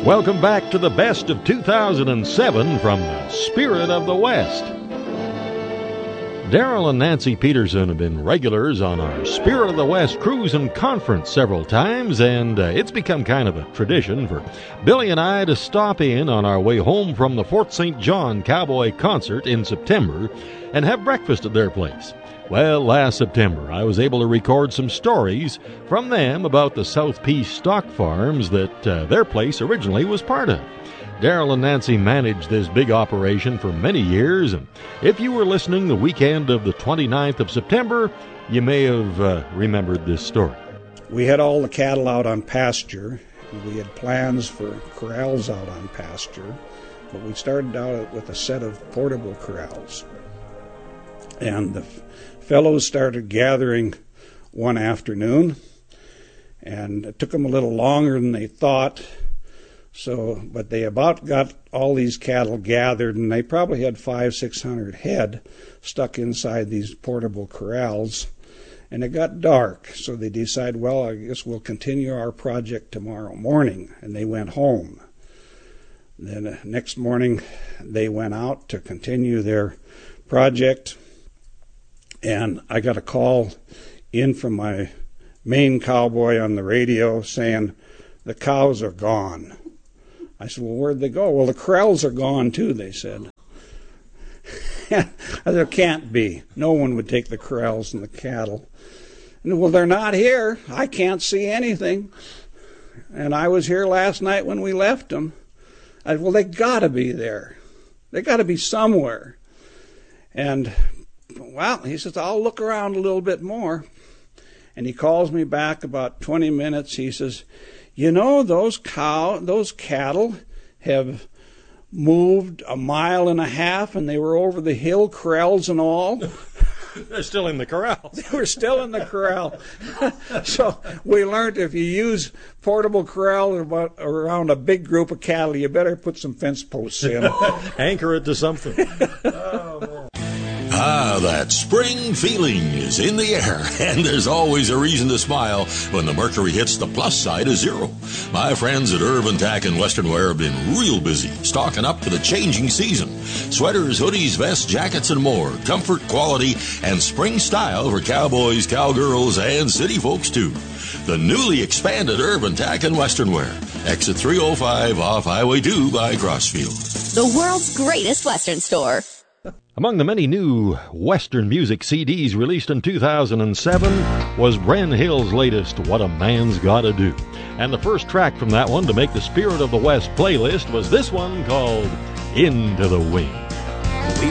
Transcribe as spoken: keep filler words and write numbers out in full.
Welcome back to the best of two thousand seven from the Spirit of the West. Daryl and Nancy Peterson have been regulars on our Spirit of the West cruise and conference several times, and uh, it's become kind of a tradition for Billy and I to stop in on our way home from the Fort Saint John Cowboy Concert in September and have breakfast at their place. Well, last September, I was able to record some stories from them about the South Peace stock farms that uh, their place originally was part of. Daryl and Nancy managed this big operation for many years, and if you were listening the weekend of the twenty-ninth of September, you may have uh, remembered this story. We had all the cattle out on pasture, and we had plans for corrals out on pasture, but we started out with a set of portable corrals. And the fellows started gathering one afternoon, and it took them a little longer than they thought. So, but they about got all these cattle gathered, and they probably had five, six hundred head stuck inside these portable corrals. And it got dark, so they decided, well, I guess we'll continue our project tomorrow morning. And they went home. Then uh, next morning, they went out to continue their project. And I got a call in from my main cowboy on the radio saying, the cows are gone. I said, well, where'd they go? Well, the corrals are gone, too, they said. There can't be. No one would take the corrals and the cattle. And, well, they're not here. I can't see anything. And I was here last night when we left them. I said, well, they got to be there. They got to be somewhere. And, well, he says, I'll look around a little bit more. And he calls me back about twenty minutes. He says, you know, those cow, those cattle have moved a mile and a half, and they were over the hill, corrals and all. They're still in the corral. They were still in the corral. So we learned if you use portable corral about, around a big group of cattle, you better put some fence posts in. Anchor it to something. Oh, man. Ah, that spring feeling is in the air, and there's always a reason to smile when the mercury hits the plus side of zero. My friends at Urban Tack and Western Wear have been real busy stocking up for the changing season. Sweaters, hoodies, vests, jackets, and more. Comfort, quality, and spring style for cowboys, cowgirls, and city folks, too. The newly expanded Urban Tack and Western Wear. Exit three oh five off Highway two by Crossfield. The world's greatest Western store. Among the many new Western music C Ds released in two thousand seven was Bren Hill's latest, What a Man's Gotta Do. And the first track from that one to make the Spirit of the West playlist was this one called Into the Wind.